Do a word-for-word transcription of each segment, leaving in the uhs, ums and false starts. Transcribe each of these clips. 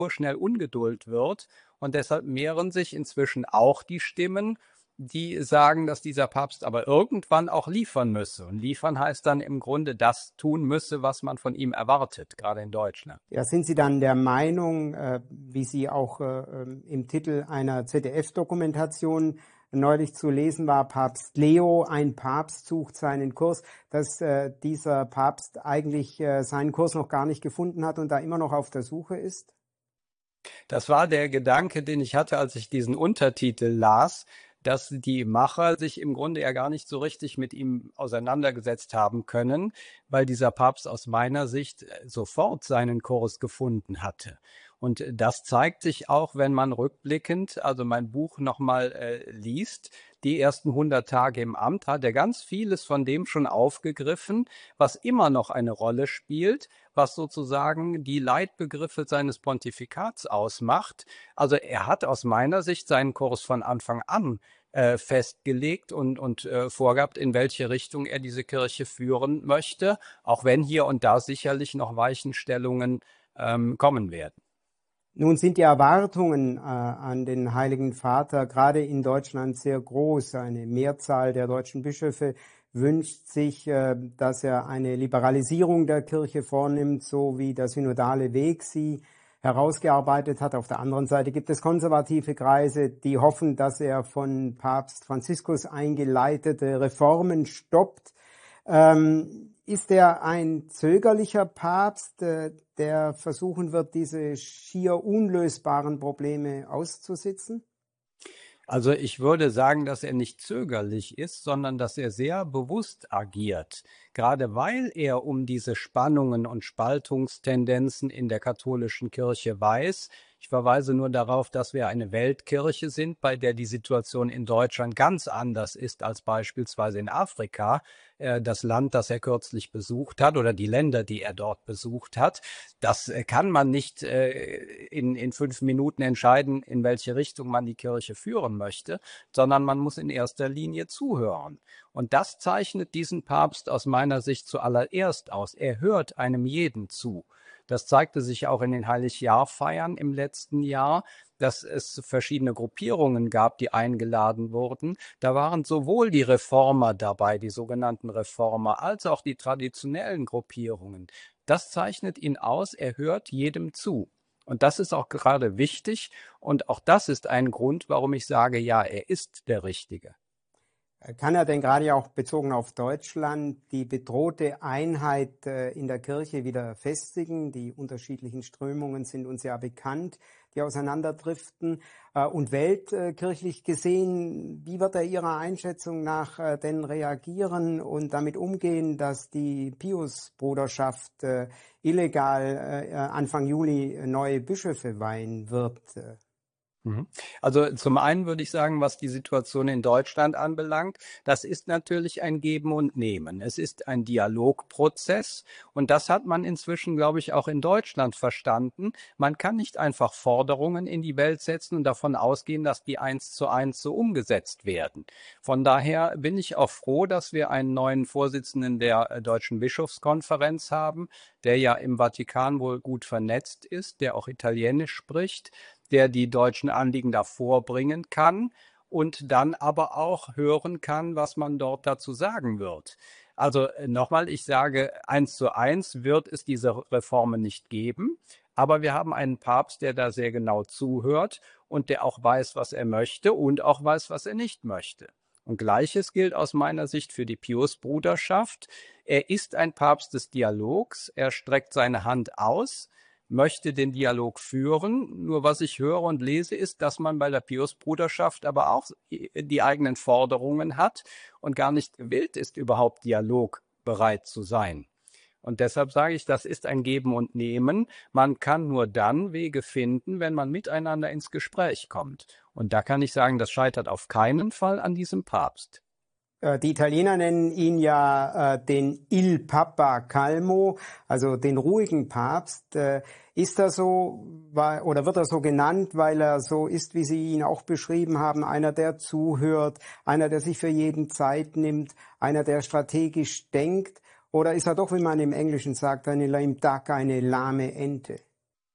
schnell Ungeduld wird. Und deshalb mehren sich inzwischen auch die Stimmen, die sagen, dass dieser Papst aber irgendwann auch liefern müsse. Und liefern heißt dann im Grunde das tun müsse, was man von ihm erwartet, gerade in Deutschland. Ja, sind Sie dann der Meinung, äh, wie Sie auch äh, ähm, im Titel einer Z D F-Dokumentation neulich zu lesen war, Papst Leo, ein Papst sucht seinen Kurs, dass äh, dieser Papst eigentlich äh, seinen Kurs noch gar nicht gefunden hat und da immer noch auf der Suche ist? Das war der Gedanke, den ich hatte, als ich diesen Untertitel las, dass die Macher sich im Grunde ja gar nicht so richtig mit ihm auseinandergesetzt haben können, weil dieser Papst aus meiner Sicht sofort seinen Kurs gefunden hatte. Und das zeigt sich auch, wenn man rückblickend, also mein Buch nochmal äh, liest, die ersten hundert Tage im Amt, hat er ganz vieles von dem schon aufgegriffen, was immer noch eine Rolle spielt, was sozusagen die Leitbegriffe seines Pontifikats ausmacht. Also er hat aus meiner Sicht seinen Kurs von Anfang an äh, festgelegt und, und äh, vorgehabt, in welche Richtung er diese Kirche führen möchte, auch wenn hier und da sicherlich noch Weichenstellungen ähm, kommen werden. Nun sind die Erwartungen äh, an den Heiligen Vater gerade in Deutschland sehr groß. Eine Mehrzahl der deutschen Bischöfe wünscht sich, äh, dass er eine Liberalisierung der Kirche vornimmt, so wie der synodale Weg sie herausgearbeitet hat. Auf der anderen Seite gibt es konservative Kreise, die hoffen, dass er von Papst Franziskus eingeleitete Reformen stoppt. Ähm, ist er ein zögerlicher Papst, äh, der versuchen wird, diese schier unlösbaren Probleme auszusitzen? Also ich würde sagen, dass er nicht zögerlich ist, sondern dass er sehr bewusst agiert. Gerade weil er um diese Spannungen und Spaltungstendenzen in der katholischen Kirche weiß. Ich verweise nur darauf, dass wir eine Weltkirche sind, bei der die Situation in Deutschland ganz anders ist als beispielsweise in Afrika. Äh, das Land, das er kürzlich besucht hat oder die Länder, die er dort besucht hat. Das äh, kann man nicht äh, in, in fünf Minuten entscheiden, in welche Richtung man die Kirche führen möchte, sondern man muss in erster Linie zuhören. Und das zeichnet diesen Papst aus meiner Sicht zuallererst aus. Er hört einem jeden zu. Das zeigte sich auch in den Heiligjahrfeiern im letzten Jahr, dass es verschiedene Gruppierungen gab, die eingeladen wurden. Da waren sowohl die Reformer dabei, die sogenannten Reformer, als auch die traditionellen Gruppierungen. Das zeichnet ihn aus, er hört jedem zu. Und das ist auch gerade wichtig. Und auch das ist ein Grund, warum ich sage, ja, er ist der Richtige. Kann er denn gerade auch bezogen auf Deutschland die bedrohte Einheit äh, in der Kirche wieder festigen? Die unterschiedlichen Strömungen sind uns ja bekannt, die auseinanderdriften. Äh, und weltkirchlich gesehen, wie wird er Ihrer Einschätzung nach äh, denn reagieren und damit umgehen, dass die Pius-Bruderschaft äh, illegal äh, Anfang Juli neue Bischöfe weihen wird? Also zum einen würde ich sagen, was die Situation in Deutschland anbelangt, das ist natürlich ein Geben und Nehmen. Es ist ein Dialogprozess und das hat man inzwischen, glaube ich, auch in Deutschland verstanden. Man kann nicht einfach Forderungen in die Welt setzen und davon ausgehen, dass die eins zu eins so umgesetzt werden. Von daher bin ich auch froh, dass wir einen neuen Vorsitzenden der Deutschen Bischofskonferenz haben, der ja im Vatikan wohl gut vernetzt ist, der auch Italienisch spricht, der die deutschen Anliegen da vorbringen kann und dann aber auch hören kann, was man dort dazu sagen wird. Also nochmal, ich sage, eins zu eins wird es diese Reformen nicht geben, aber wir haben einen Papst, der da sehr genau zuhört und der auch weiß, was er möchte und auch weiß, was er nicht möchte. Und Gleiches gilt aus meiner Sicht für die Pius-Bruderschaft. Er ist ein Papst des Dialogs, er streckt seine Hand aus, möchte den Dialog führen. Nur was ich höre und lese, ist, dass man bei der Pius-Bruderschaft aber auch die eigenen Forderungen hat und gar nicht gewillt ist, überhaupt dialogbereit zu sein. Und deshalb sage ich, das ist ein Geben und Nehmen. Man kann nur dann Wege finden, wenn man miteinander ins Gespräch kommt. Und da kann ich sagen, das scheitert auf keinen Fall an diesem Papst. Die Italiener nennen ihn ja äh, den Il Papa Calmo, also den ruhigen Papst. Äh, ist er so, weil, oder wird er so genannt, weil er so ist, wie Sie ihn auch beschrieben haben, einer, der zuhört, einer, der sich für jeden Zeit nimmt, einer, der strategisch denkt? Oder ist er doch, wie man im Englischen sagt, eine lame duck, eine lahme Ente?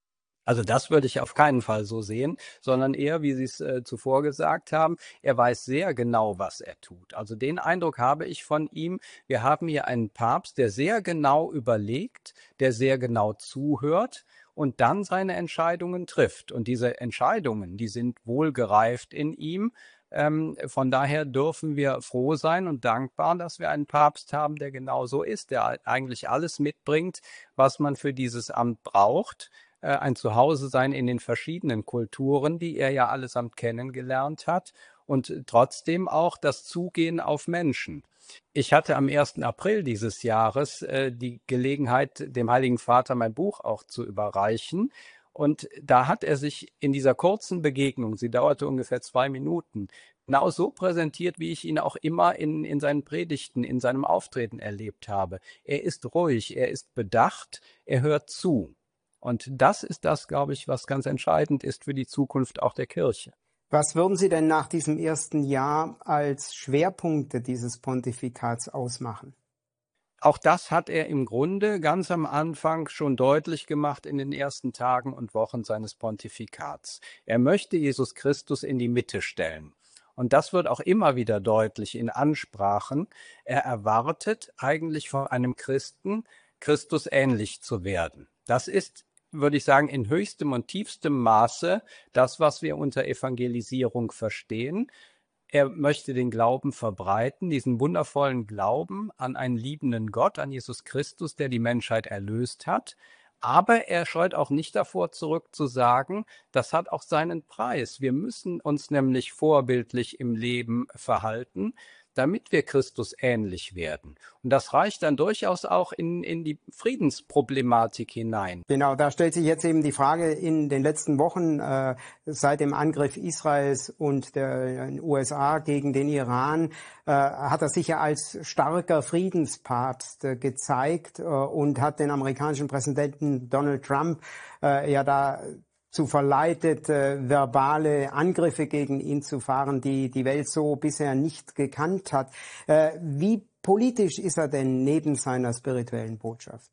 Also das würde ich auf keinen Fall so sehen, sondern eher, wie Sie es äh, zuvor gesagt haben, er weiß sehr genau, was er tut. Also den Eindruck habe ich von ihm. Wir haben hier einen Papst, der sehr genau überlegt, der sehr genau zuhört und dann seine Entscheidungen trifft. Und diese Entscheidungen, die sind wohlgereift in ihm. Ähm, von daher dürfen wir froh sein und dankbar, dass wir einen Papst haben, der genau so ist, der eigentlich alles mitbringt, was man für dieses Amt braucht. Äh, ein Zuhause-sein in den verschiedenen Kulturen, die er ja allesamt kennengelernt hat, und trotzdem auch das Zugehen auf Menschen. Ich hatte am ersten April dieses Jahres äh, die Gelegenheit, dem Heiligen Vater mein Buch auch zu überreichen. Und da hat er sich in dieser kurzen Begegnung, sie dauerte ungefähr zwei Minuten, genau so präsentiert, wie ich ihn auch immer in, in seinen Predigten, in seinem Auftreten erlebt habe. Er ist ruhig, er ist bedacht, er hört zu. Und das ist das, glaube ich, was ganz entscheidend ist für die Zukunft auch der Kirche. Was würden Sie denn nach diesem ersten Jahr als Schwerpunkte dieses Pontifikats ausmachen? Auch das hat er im Grunde ganz am Anfang schon deutlich gemacht in den ersten Tagen und Wochen seines Pontifikats. Er möchte Jesus Christus in die Mitte stellen. Und das wird auch immer wieder deutlich in Ansprachen. Er erwartet eigentlich von einem Christen, Christus ähnlich zu werden. Das ist, würde ich sagen, in höchstem und tiefstem Maße das, was wir unter Evangelisierung verstehen. Er möchte den Glauben verbreiten, diesen wundervollen Glauben an einen liebenden Gott, an Jesus Christus, der die Menschheit erlöst hat. Aber er scheut auch nicht davor zurück zu sagen, das hat auch seinen Preis. Wir müssen uns nämlich vorbildlich im Leben verhalten, damit wir Christus ähnlich werden. Und das reicht dann durchaus auch in, in die Friedensproblematik hinein. Genau, da stellt sich jetzt eben die Frage in den letzten Wochen äh, seit dem Angriff Israels und der U S A gegen den Iran, äh, hat er sich ja als starker Friedenspapst äh, gezeigt äh, und hat den amerikanischen Präsidenten Donald Trump äh, ja da zu verleitet, äh, verbale Angriffe gegen ihn zu fahren, die die Welt so bisher nicht gekannt hat. Äh, wie politisch ist er denn neben seiner spirituellen Botschaft?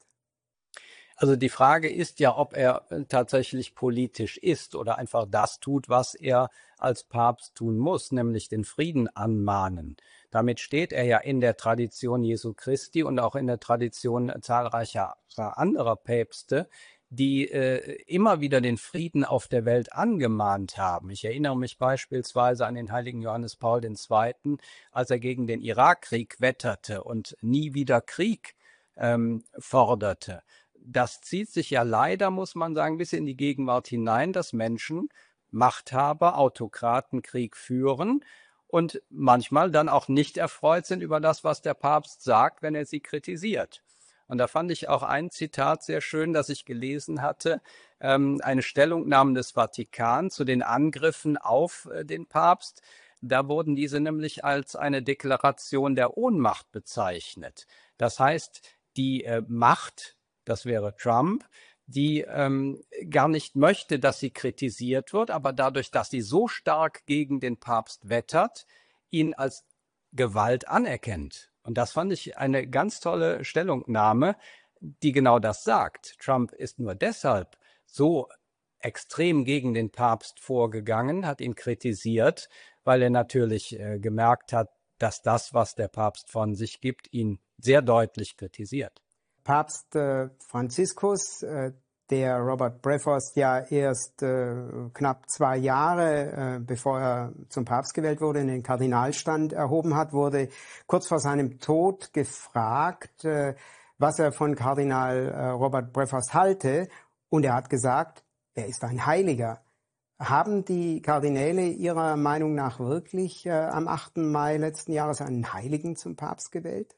Also die Frage ist ja, ob er äh, tatsächlich politisch ist oder einfach das tut, was er als Papst tun muss, nämlich den Frieden anmahnen. Damit steht er ja in der Tradition Jesu Christi und auch in der Tradition zahlreicher anderer Päpste, die äh, immer wieder den Frieden auf der Welt angemahnt haben. Ich erinnere mich beispielsweise an den heiligen Johannes Paul der Zweite., als er gegen den Irakkrieg wetterte und nie wieder Krieg ähm, forderte. Das zieht sich ja leider, muss man sagen, bis in die Gegenwart hinein, dass Menschen, Machthaber, Autokraten Krieg führen und manchmal dann auch nicht erfreut sind über das, was der Papst sagt, wenn er sie kritisiert. Und da fand ich auch ein Zitat sehr schön, das ich gelesen hatte, ähm, eine Stellungnahme des Vatikan zu den Angriffen auf äh, den Papst. Da wurden diese nämlich als eine Deklaration der Ohnmacht bezeichnet. Das heißt, die äh, Macht, das wäre Trump, die ähm, gar nicht möchte, dass sie kritisiert wird, aber dadurch, dass sie so stark gegen den Papst wettert, ihn als Gewalt anerkennt. Und das fand ich eine ganz tolle Stellungnahme, die genau das sagt. Trump ist nur deshalb so extrem gegen den Papst vorgegangen, hat ihn kritisiert, weil er natürlich äh, gemerkt hat, dass das, was der Papst von sich gibt, ihn sehr deutlich kritisiert. Papst äh, Franziskus, äh, der Robert Prevost ja erst äh, knapp zwei Jahre, äh, bevor er zum Papst gewählt wurde, in den Kardinalstand erhoben hat, wurde kurz vor seinem Tod gefragt, äh, was er von Kardinal äh, Robert Prevost halte. Und er hat gesagt, er ist ein Heiliger. Haben die Kardinäle Ihrer Meinung nach wirklich äh, am achten Mai letzten Jahres einen Heiligen zum Papst gewählt?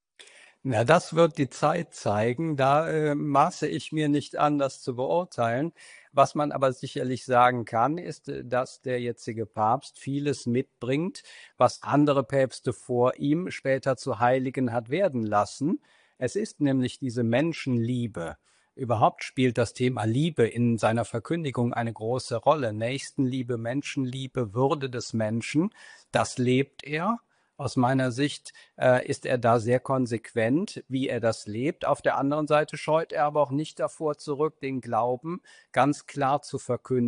Na, das wird die Zeit zeigen. Da äh, maße ich mir nicht an, das zu beurteilen. Was man aber sicherlich sagen kann, ist, äh, dass der jetzige Papst vieles mitbringt, was andere Päpste vor ihm später zu Heiligen hat werden lassen. Es ist nämlich diese Menschenliebe. Überhaupt spielt das Thema Liebe in seiner Verkündigung eine große Rolle. Nächstenliebe, Menschenliebe, Würde des Menschen, das lebt er. Aus meiner Sicht äh, ist er da sehr konsequent, wie er das lebt. Auf der anderen Seite scheut er aber auch nicht davor zurück, den Glauben ganz klar zu verkünden.